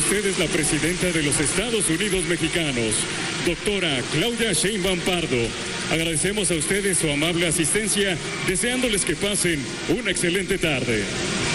ustedes la presidenta de los Estados Unidos mexicanos, doctora Claudia Sheinbaum Pardo. Agradecemos a ustedes su amable asistencia, deseándoles que pasen una excelente tarde.